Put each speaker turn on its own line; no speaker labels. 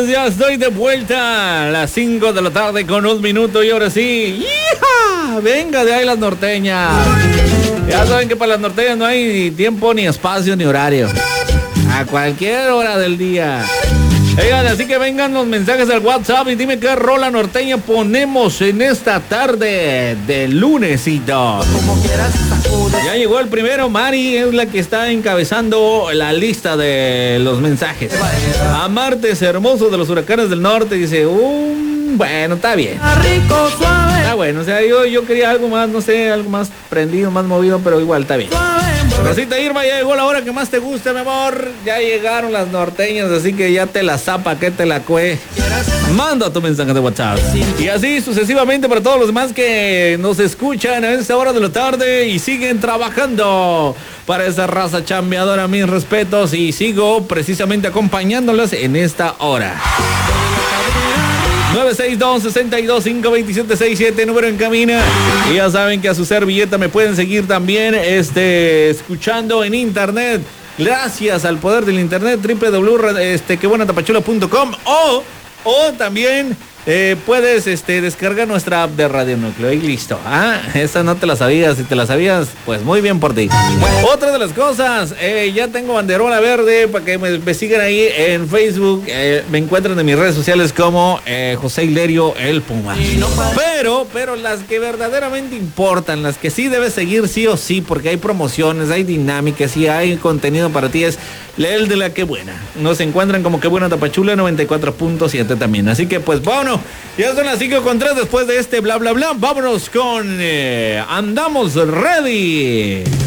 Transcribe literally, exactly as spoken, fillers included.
señores, ya estoy de vuelta a las cinco de la tarde con un minuto y ahora sí, ¡hija! Venga de ahí las norteñas. Ya saben que para las norteñas no hay ni tiempo, ni espacio, ni horario. A cualquier hora del día. Oigan, así que vengan los mensajes al WhatsApp y dime qué rola norteña ponemos en esta tarde de lunesito. Ya llegó el primero, Mari es la que está encabezando la lista de los mensajes. A martes hermoso de los huracanes del norte, dice, um, bueno, está bien. Está bueno, o sea, yo, yo quería algo más, no sé, algo más prendido, más movido, pero igual está bien. Rosita Irma, ya llegó la hora que más te gusta, mi amor. Ya llegaron las norteñas, así que ya te la zapa, que te la cue. Manda tu mensaje de WhatsApp. Y así sucesivamente para todos los demás que nos escuchan a esta hora de la tarde y siguen trabajando para esa raza chambeadora. Mis respetos y sigo precisamente acompañándolas en esta hora. nueve seis dos, seis dos, cinco dos siete seis siete, número en cabina. Y ya saben que a su servilleta me pueden seguir también este, escuchando en internet. Gracias al poder del internet, doble u doble u doble u punto que buena tapachula punto com o, o también eh, puedes este, descargar nuestra app de Radio Núcleo y listo. Ah, esa no te la sabías. Si te la sabías, pues muy bien por ti. Otra de las cosas, eh, ya tengo banderola verde para que me, me sigan ahí en Facebook. Eh, me encuentran en mis redes sociales como eh, José Hilerio el Puma. Pero, pero las que verdaderamente importan, las que sí debes seguir sí o sí, porque hay promociones, hay dinámicas y hay contenido para ti, es el de la Que Buena. Nos encuentran como Que Buena Tapachula noventa y cuatro punto siete también. Así que pues vámonos. Ya son las cinco con tres después de este bla bla bla. Vámonos con eh, Andamos Ready.